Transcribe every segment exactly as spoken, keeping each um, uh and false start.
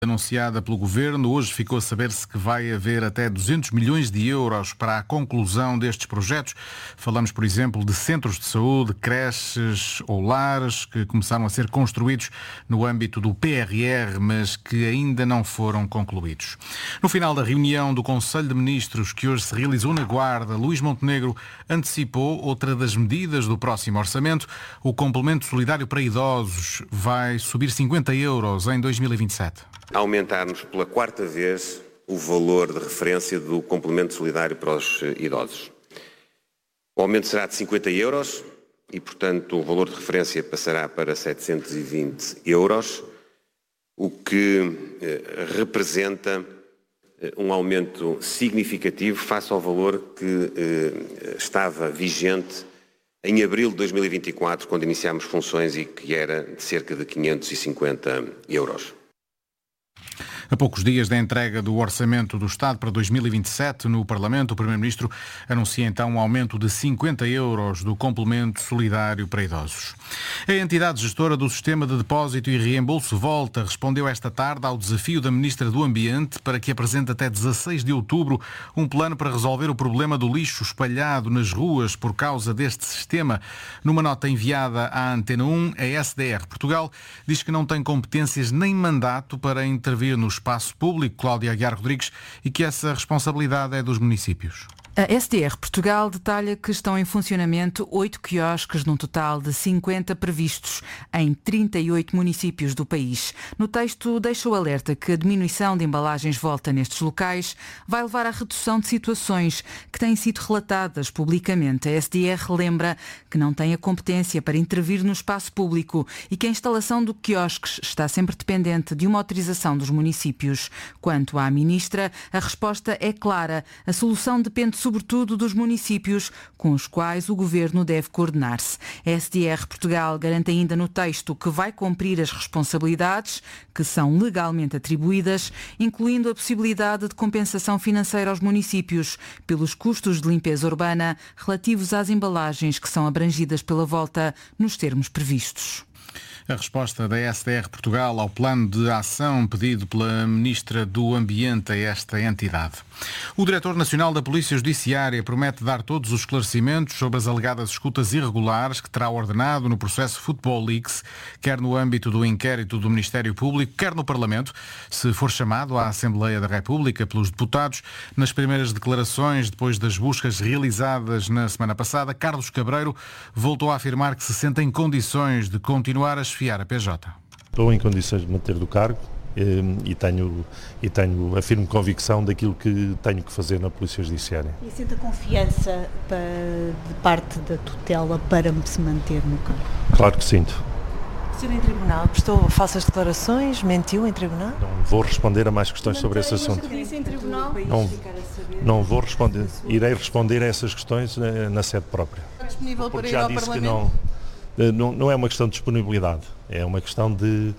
Anunciada pelo Governo, hoje ficou a saber-se que vai haver até duzentos milhões de euros para a conclusão destes projetos. Falamos, por exemplo, de centros de saúde, creches ou lares que começaram a ser construídos no âmbito do P R R, mas que ainda não foram concluídos. No final da reunião do Conselho de Ministros, que hoje se realizou na Guarda, Luís Montenegro antecipou outra das medidas do próximo orçamento. O complemento solidário para idosos vai subir cinquenta euros em dois mil e vinte e sete. Aumentarmos pela quarta vez o valor de referência do complemento solidário para os idosos. O aumento será de cinquenta euros e, portanto, o valor de referência passará para setecentos e vinte euros, o que eh, representa eh, um aumento significativo face ao valor que eh, estava vigente em abril de dois mil e vinte e quatro, quando iniciámos funções e que era de cerca de quinhentos e cinquenta euros. A poucos dias da entrega do Orçamento do Estado para dois mil e vinte e sete no Parlamento, o Primeiro-Ministro anuncia então um aumento de cinquenta euros do complemento solidário para idosos. A entidade gestora do Sistema de Depósito e Reembolso Volta respondeu esta tarde ao desafio da Ministra do Ambiente para que apresente até dezasseis de outubro um plano para resolver o problema do lixo espalhado nas ruas por causa deste sistema. Numa nota enviada à Antena um, a S D R Portugal diz que não tem competências nem mandato para intervir no espaço público, Cláudia Aguiar Rodrigues, e que essa responsabilidade é dos municípios. A S D R Portugal detalha que estão em funcionamento oito quiosques num total de cinquenta previstos em trinta e oito municípios do país. No texto deixa o alerta que a diminuição de embalagens Volta nestes locais vai levar à redução de situações que têm sido relatadas publicamente. A S D R lembra que não tem a competência para intervir no espaço público e que a instalação de quiosques está sempre dependente de uma autorização dos municípios. Quanto à ministra, a resposta é clara. A solução depende sobretudo dos municípios com os quais o Governo deve coordenar-se. A S D R Portugal garante ainda no texto que vai cumprir as responsabilidades que são legalmente atribuídas, incluindo a possibilidade de compensação financeira aos municípios pelos custos de limpeza urbana relativos às embalagens que são abrangidas pela Volta nos termos previstos. A resposta da S D R Portugal ao plano de ação pedido pela Ministra do Ambiente a esta entidade. O Diretor Nacional da Polícia Judiciária promete dar todos os esclarecimentos sobre as alegadas escutas irregulares que terá ordenado no processo Football Leaks, quer no âmbito do inquérito do Ministério Público, quer no Parlamento, se for chamado à Assembleia da República pelos deputados. Nas primeiras declarações, depois das buscas realizadas na semana passada, Carlos Cabreiro voltou a afirmar que se sente em condições de continuar a esfiar a P J. Estou em condições de manter do cargo e tenho, e tenho a firme convicção daquilo que tenho que fazer na Polícia Judiciária. E sente a confiança de parte da tutela para se manter no cargo? Claro que sinto. O senhor em tribunal prestou falsas declarações, mentiu em tribunal? Não vou responder a mais questões sobre esse assunto. Não, não vou responder. Irei responder a essas questões na, na sede própria. Está disponível para ir já ao disse Parlamento? Que não, Não, não é uma questão de disponibilidade, é uma questão de,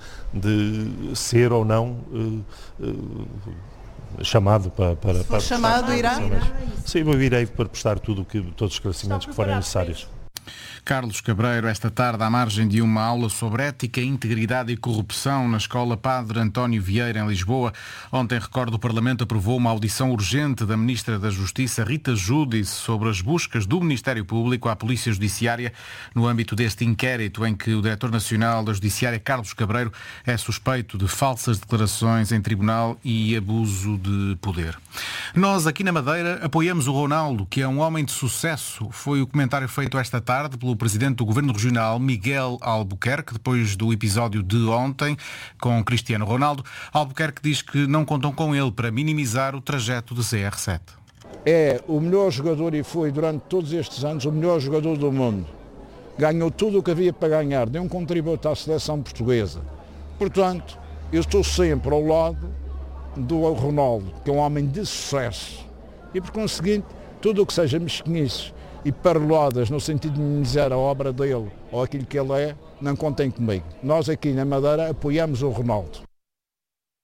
de ser ou não uh, uh, chamado para... para, Se for para chamado, irá? Sim, eu irei para prestar tudo que, todos os esclarecimentos que forem necessários. Carlos Cabreiro, esta tarde, à margem de uma aula sobre ética, integridade e corrupção na Escola Padre António Vieira, em Lisboa. Ontem, recordo, o Parlamento aprovou uma audição urgente da Ministra da Justiça, Rita Giudice, sobre as buscas do Ministério Público à Polícia Judiciária no âmbito deste inquérito em que o Diretor Nacional da Judiciária, Carlos Cabreiro, é suspeito de falsas declarações em tribunal e abuso de poder. Nós, aqui na Madeira, apoiamos o Ronaldo, que é um homem de sucesso. Foi o comentário feito esta tarde pelo Presidente do Governo Regional, Miguel Albuquerque, depois do episódio de ontem com Cristiano Ronaldo. Albuquerque diz que não contam com ele para minimizar o trajeto de C R sete. É o melhor jogador e foi durante todos estes anos o melhor jogador do mundo. Ganhou tudo o que havia para ganhar, deu um contributo à seleção portuguesa. Portanto, eu estou sempre ao lado do Ronaldo, que é um homem de sucesso. E por conseguinte, tudo o que seja mesquinices e parloadas no sentido de minimizar a obra dele ou aquilo que ele é, não contem comigo. Nós aqui na Madeira apoiamos o Ronaldo.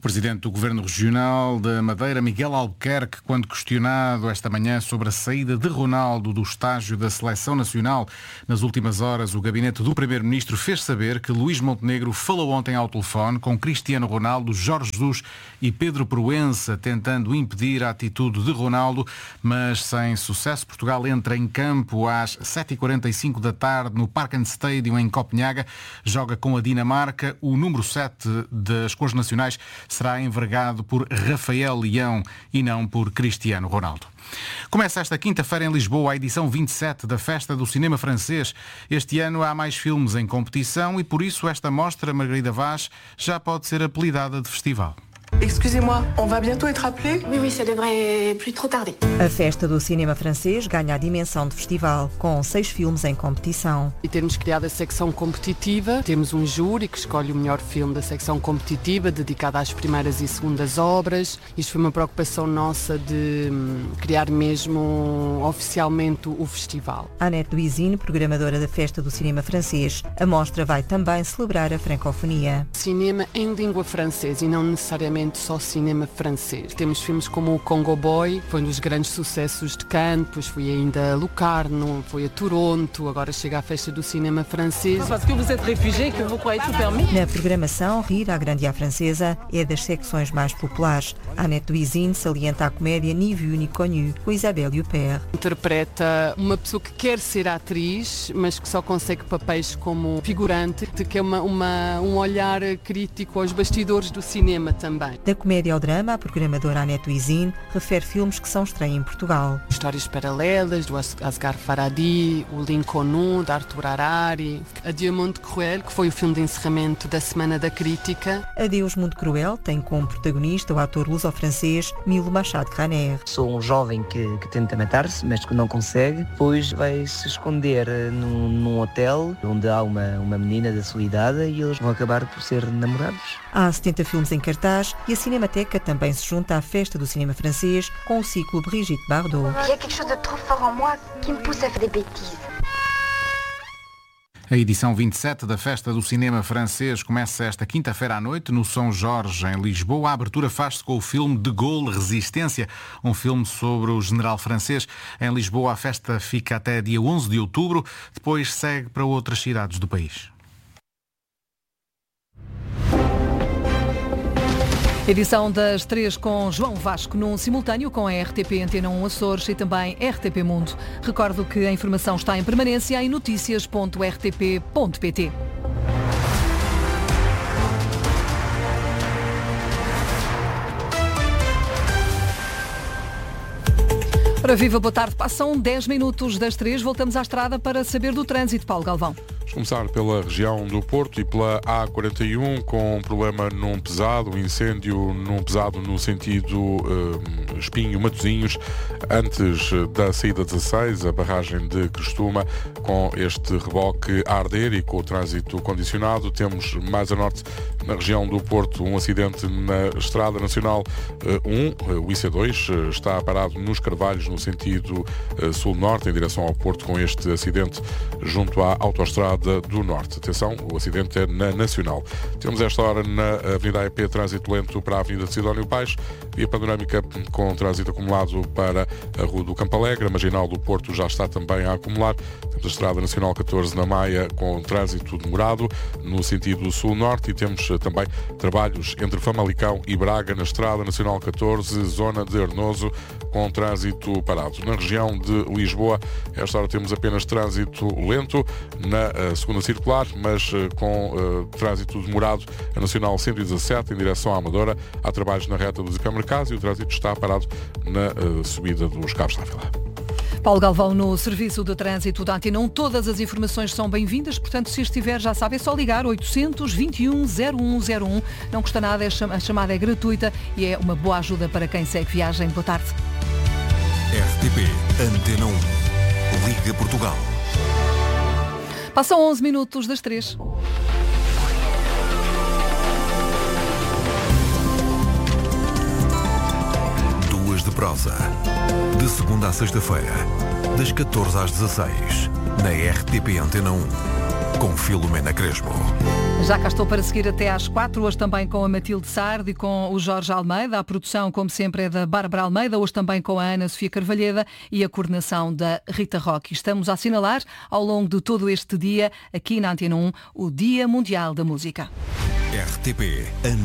O Presidente do Governo Regional da Madeira, Miguel Albuquerque, quando questionado esta manhã sobre a saída de Ronaldo do estágio da Seleção Nacional, nas últimas horas o gabinete do Primeiro-Ministro fez saber que Luís Montenegro falou ontem ao telefone com Cristiano Ronaldo, Jorge Jesus e Pedro Proença, tentando impedir a atitude de Ronaldo, mas sem sucesso. Portugal entra em campo às sete e quarenta e cinco da tarde no Parken Stadium em Copenhaga, joga com a Dinamarca. O número sete das cores nacionais será envergado por Rafael Leão e não por Cristiano Ronaldo. Começa esta quinta-feira em Lisboa a edição vinte e sete da Festa do Cinema Francês. Este ano há mais filmes em competição e por isso esta mostra, Margarida Vaz, já pode ser apelidada de festival. Excusez-moi, on va bientôt être appelé? Oui, oui, ça devrait plus trop tarder. A Festa do Cinema Francês ganha a dimensão de festival, com seis filmes em competição. E termos criado a secção competitiva, temos um júri que escolhe o melhor filme da secção competitiva, dedicada às primeiras e segundas obras. Isto foi uma preocupação nossa de criar mesmo oficialmente o festival. Annette Louisine, programadora da Festa do Cinema Francês, a mostra vai também celebrar a francofonia. Cinema em língua francesa e não necessariamente só cinema francês. Temos filmes como o Congo Boy, foi um dos grandes sucessos de Cannes, depois foi ainda a Locarno, foi a Toronto, agora chega à Festa do Cinema Francês. Parce que vous êtes réfugié que vous croyez tout permis? Na programação, Rir à Grande à Francesa é das secções mais populares. Annette Louisine salienta a comédia Ni vu ni connu, com Isabelle Huppert. Interpreta uma pessoa que quer ser atriz, mas que só consegue papéis como figurante, que é uma, uma, um olhar crítico aos bastidores do cinema também. Da comédia ao drama, a programadora Annette Louisine refere filmes que são estreia em Portugal. Histórias paralelas, do Asghar Farhadi, o Lincoln, de Arthur Harari, Adieu Monde Cruel, que foi o filme de encerramento da Semana da Crítica. Adeus Mundo Cruel tem como protagonista o ator luso-francês Milo Machado Raner. Sou um jovem que, que tenta matar-se, mas que não consegue, depois vai se esconder num, num hotel onde há uma, uma menina da sua idade e eles vão acabar por ser namorados. Há setenta filmes em cartaz e a Cinemateca também se junta à Festa do Cinema Francês com o ciclo Brigitte Bardot. Il y a quelque chose de trop fort en moi qui me pousse à faire des bêtises. A edição vinte e sete da Festa do Cinema Francês começa esta quinta-feira à noite no São Jorge, em Lisboa. A abertura faz-se com o filme De Gaulle Resistência, um filme sobre o general francês. Em Lisboa a festa fica até dia onze de outubro, depois segue para outras cidades do país. Edição das três com João Vasco num simultâneo com a R T P Antena um Açores e também R T P Mundo. Recordo que a informação está em permanência em noticias ponto r t p ponto p t. Ora viva, boa tarde. Passam dez minutos das três. Voltamos à estrada para saber do trânsito. Paulo Galvão. Vamos começar pela região do Porto e pela A quarenta e um, com um problema num pesado, um incêndio num pesado no sentido uh, Espinho-Matosinhos, antes da saída dezasseis, a barragem de Crestuma, com este reboque a arder e com o trânsito condicionado. Temos mais a norte, na região do Porto, um acidente na Estrada Nacional uh, um, o I C dois, uh, está parado nos Carvalhos, no sentido uh, sul-norte, em direção ao Porto, com este acidente junto à autoestrada do Norte. Atenção, o acidente é na Nacional. Temos esta hora na Avenida A E P trânsito lento para a Avenida de Sidónio Pais, via panorâmica com trânsito acumulado para a Rua do Campo Alegre, a Marginal do Porto já está também a acumular. Temos a Estrada Nacional catorze na Maia com trânsito demorado no sentido sul-norte e temos também trabalhos entre Famalicão e Braga na Estrada Nacional catorze, zona de Arnoso, com trânsito parado. Na região de Lisboa, esta hora temos apenas trânsito lento na segunda circular, mas uh, com uh, trânsito demorado a Nacional cento e dezassete em direção à Amadora. Há trabalhos na reta dos hipermercados e o trânsito está parado na uh, subida dos Cabos da Vila. Paulo Galvão no Serviço de Trânsito da Antena um. Todas as informações são bem-vindas, portanto, se estiver, já sabe, é só ligar oitocentos, vinte e um, zero um zero um. Não custa nada, a chamada é gratuita e é uma boa ajuda para quem segue viagem. Boa tarde. R T P Antena um. Liga Portugal. Passam onze minutos das três. Duas de prosa. De segunda à sexta-feira, das catorze às dezasseis, na R T P Antena um. com Filomena Crespo. Já cá estou para seguir até às quatro, hoje também com a Matilde Sardo e com o Jorge Almeida. A produção, como sempre, é da Bárbara Almeida, hoje também com a Ana Sofia Carvalheda e a coordenação da Rita Roque. Estamos a assinalar, ao longo de todo este dia, aqui na Antena um, o Dia Mundial da Música. R T P